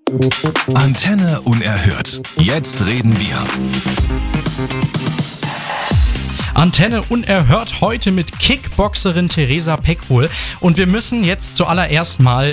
Antenne unerhört. Jetzt reden wir. Antenne unerhört heute mit Kickboxerin Theresa Peckrol. Und wir müssen jetzt zuallererst mal,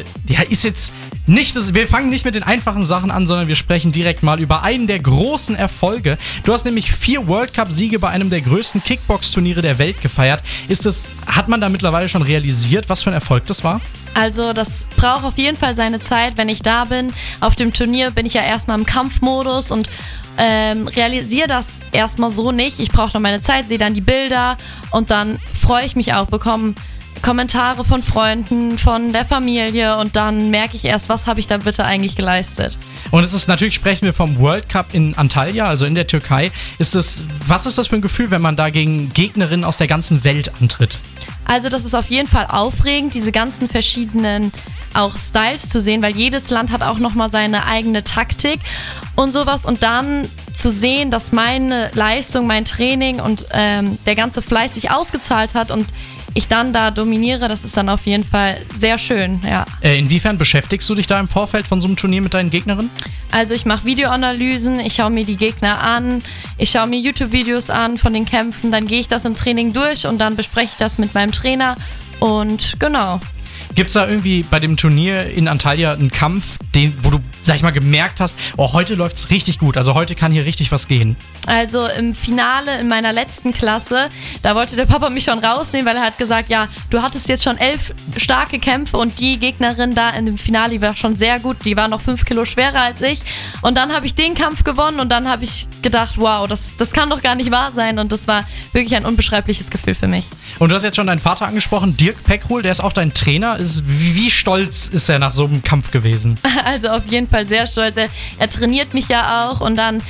wir fangen nicht mit den einfachen Sachen an, sondern wir sprechen direkt mal über einen der großen Erfolge. Du hast nämlich 4 World Cup-Siege bei einem der größten Kickbox-Turniere der Welt gefeiert. Hat man da mittlerweile schon realisiert, was für ein Erfolg das war? Also das braucht auf jeden Fall seine Zeit, wenn ich da bin. Auf dem Turnier bin ich ja erstmal im Kampfmodus und realisiere das erstmal so nicht. Ich brauche noch meine Zeit, sehe dann die Bilder und dann freue ich mich auch, bekomme Kommentare von Freunden, von der Familie und dann merke ich erst, was habe ich da bitte eigentlich geleistet. Und sprechen wir vom World Cup in Antalya, also in der Türkei. Was ist das für ein Gefühl, wenn man da gegen Gegnerinnen aus der ganzen Welt antritt? Also das ist auf jeden Fall aufregend, diese ganzen verschiedenen auch Styles zu sehen, weil jedes Land hat auch nochmal seine eigene Taktik und sowas. Und dann zu sehen, dass meine Leistung, mein Training und der ganze Fleiß sich ausgezahlt hat und ich dann da dominiere, das ist dann auf jeden Fall sehr schön, ja. Inwiefern beschäftigst du dich da im Vorfeld von so einem Turnier mit deinen Gegnerinnen? Also ich mache Videoanalysen, ich schaue mir die Gegner an, ich schaue mir YouTube-Videos an von den Kämpfen, dann gehe ich das im Training durch und dann bespreche ich das mit meinem Trainer und genau. Gibt's da irgendwie bei dem Turnier in Antalya einen Kampf, wo du, sag ich mal, gemerkt hast, oh, heute läuft's richtig gut, also heute kann hier richtig was gehen? Also im Finale in meiner letzten Klasse, da wollte der Papa mich schon rausnehmen, weil er hat gesagt, ja, du hattest jetzt schon 11 starke Kämpfe und die Gegnerin da in dem Finale, die war schon sehr gut, die war noch 5 Kilo schwerer als ich und dann habe ich den Kampf gewonnen und dann habe ich gedacht, wow, das kann doch gar nicht wahr sein und das war wirklich ein unbeschreibliches Gefühl für mich. Und du hast jetzt schon deinen Vater angesprochen, Dirk Peckrol, der ist auch dein Trainer. Wie stolz ist er nach so einem Kampf gewesen? Also auf jeden Fall sehr stolz. Er trainiert mich ja auch und dann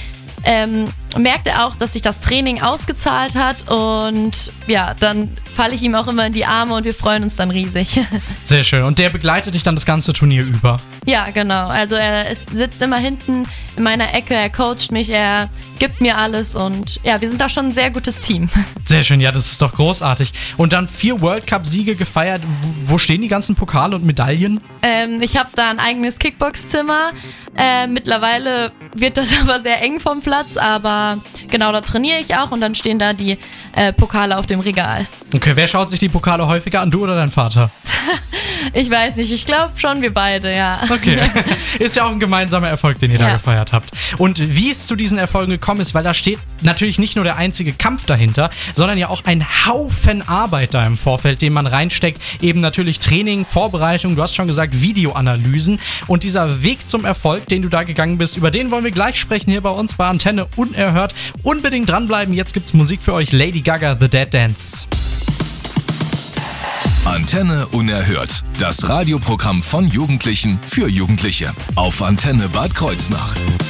merkt er auch, dass sich das Training ausgezahlt hat und ja, dann falle ich ihm auch immer in die Arme und wir freuen uns dann riesig. Sehr schön. Und der begleitet dich dann das ganze Turnier über? Ja, genau. Also er sitzt immer hinten in meiner Ecke, er coacht mich, er gibt mir alles und ja, wir sind da schon ein sehr gutes Team. Sehr schön, ja, das ist doch großartig. Und dann 4 World Cup-Siege gefeiert. Wo stehen die ganzen Pokale und Medaillen? Ich habe da ein eigenes Kickbox-Zimmer. Mittlerweile wird das aber sehr eng vom Platz, aber genau, da trainiere ich auch und dann stehen da die Pokale auf dem Regal. Okay, wer schaut sich die Pokale häufiger an, du oder dein Vater? Ich weiß nicht, ich glaube schon wir beide, ja. Okay, ist ja auch ein gemeinsamer Erfolg, den ihr da gefeiert habt. Und wie es zu diesen Erfolgen gekommen ist, weil da steht natürlich nicht nur der einzige Kampf dahinter, sondern ja auch ein Haufen Arbeit da im Vorfeld, den man reinsteckt. Eben natürlich Training, Vorbereitung, du hast schon gesagt Videoanalysen. Und dieser Weg zum Erfolg, den du da gegangen bist, über den wollen wir gleich sprechen hier bei uns bei Antenne unerhört. Unbedingt dranbleiben, jetzt gibt's Musik für euch, Lady Gaga, The Dead Dance. Antenne unerhört. Das Radioprogramm von Jugendlichen für Jugendliche. Auf Antenne Bad Kreuznach.